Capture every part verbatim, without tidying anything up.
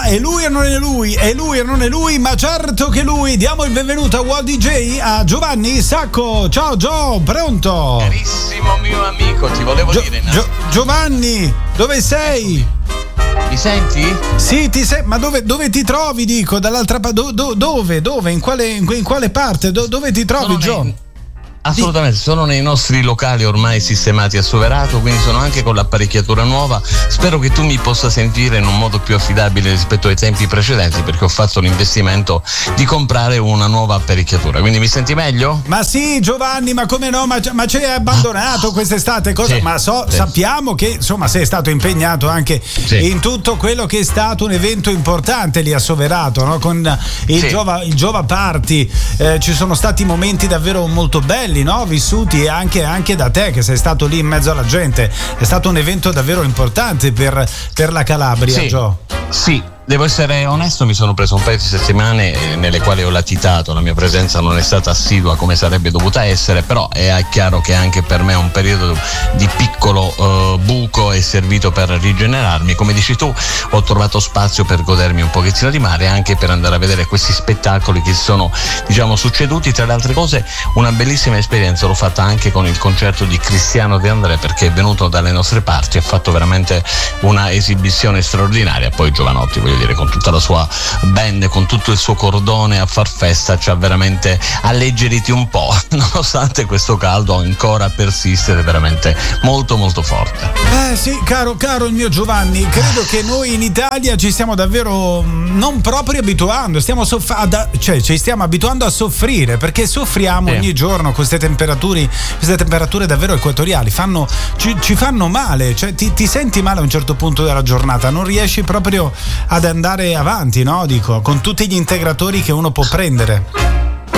è lui o non è lui? È lui o non è lui? Ma certo che lui. Diamo il benvenuto a Wow D J a Giovanni Sacco. Ciao Gio, pronto? Carissimo mio amico, ti volevo Gio- dire. Gio- Giovanni, dove sei? Mi senti? Sì, ti sei. Ma dove, dove ti trovi? Dico, dall'altra parte. Do, do, dove? Dove? In quale, in, in quale parte? Do, dove ti trovi, Gio? Nei... Assolutamente, sono nei nostri locali ormai sistemati a Soverato, quindi sono anche con l'apparecchiatura nuova. Spero che tu mi possa sentire in un modo più affidabile rispetto ai tempi precedenti, perché ho fatto l'investimento di comprare una nuova apparecchiatura. Quindi mi senti meglio? Ma sì, Giovanni, ma come no? Ma, ma ci hai abbandonato quest'estate? Cosa? Sì, ma so, sì. sappiamo che insomma sei stato impegnato anche sì. in tutto quello che è stato un evento importante lì a Soverato, no? Con il, sì. Giova, il Giova Party. Eh, ci sono stati momenti davvero molto belli, no? Vissuti anche, anche da te, che sei stato lì in mezzo alla gente. È stato un evento davvero importante per, per la Calabria, sì. Gio. Sì. Devo essere onesto, mi sono preso un paio di settimane nelle quali ho latitato, la mia presenza non è stata assidua come sarebbe dovuta essere, però è chiaro che anche per me un periodo di piccolo uh, buco è servito per rigenerarmi. Come dici tu, ho trovato spazio per godermi un pochettino di mare e anche per andare a vedere questi spettacoli che sono, diciamo, succeduti. Tra le altre cose, una bellissima esperienza l'ho fatta anche con il concerto di Cristiano De André, perché è venuto dalle nostre parti, ha fatto veramente una esibizione straordinaria. Poi Giovanotti, voglio dire, con tutta la sua band, con tutto il suo cordone a far festa, ci ha veramente alleggeriti un po', nonostante questo caldo ancora persiste ed è veramente molto molto forte. Eh sì, caro, caro il mio Giovanni, credo che noi in Italia ci stiamo davvero non proprio abituando, stiamo soff- ad, cioè ci stiamo abituando a soffrire, perché soffriamo sì. ogni giorno con queste temperature, queste temperature davvero equatoriali, fanno, ci, ci fanno male, cioè ti, ti senti male a un certo punto della giornata, non riesci proprio ad andare avanti, no? Dico, con tutti gli integratori che uno può prendere.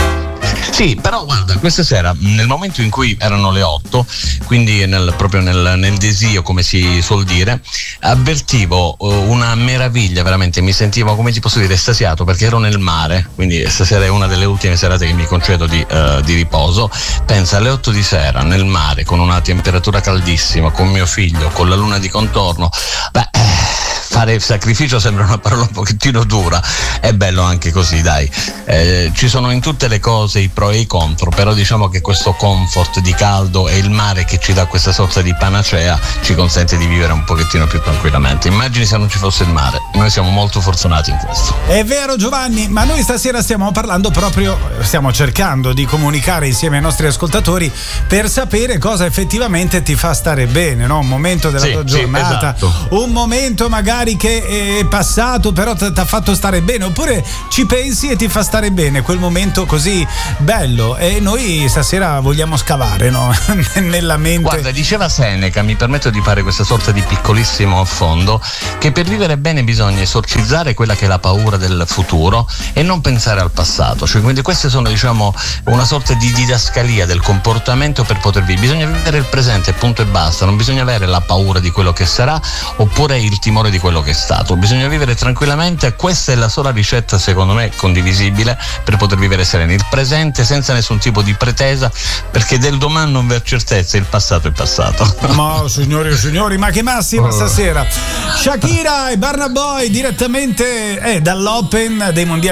Sì, però guarda, questa sera, nel momento in cui erano le otto, quindi nel, proprio nel, nel desio, come si suol dire, avvertivo una meraviglia, veramente, mi sentivo, come ti posso dire, estasiato, perché ero nel mare, quindi stasera è una delle ultime serate che mi concedo di, uh, di riposo. Pensa, alle otto di sera, nel mare, con una temperatura caldissima, con mio figlio, con la luna di contorno, beh... fare il sacrificio sembra una parola un pochettino dura, è bello anche così, dai. Eh, ci sono in tutte le cose i pro e i contro, però diciamo che questo comfort di caldo e il mare che ci dà questa sorta di panacea ci consente di vivere un pochettino più tranquillamente. Immagini se non ci fosse il mare, noi siamo molto fortunati in questo. È vero, Giovanni, ma noi stasera stiamo parlando proprio, stiamo cercando di comunicare insieme ai nostri ascoltatori per sapere cosa effettivamente ti fa stare bene, no? Un momento della sì, tua giornata, sì, esatto. Un momento magari che è passato però ti ha fatto stare bene, oppure ci pensi e ti fa stare bene quel momento così bello, e noi stasera vogliamo scavare, no? Nella mente. Guarda, diceva Seneca, mi permetto di fare questa sorta di piccolissimo affondo, che per vivere bene bisogna esorcizzare quella che è la paura del futuro e non pensare al passato, cioè, quindi queste sono, diciamo, una sorta di didascalia del comportamento per poter vivere. Bisogna vivere il presente, punto e basta, non bisogna avere la paura di quello che sarà oppure il timore di quello che è stato, bisogna vivere tranquillamente. Questa è la sola ricetta, secondo me, condivisibile per poter vivere sereni il presente senza nessun tipo di pretesa, perché del domani non vi è certezza, il passato è passato. Ma signori e signori, ma che massima stasera. Shakira e Burna Boy direttamente eh, dall'Open dei mondiali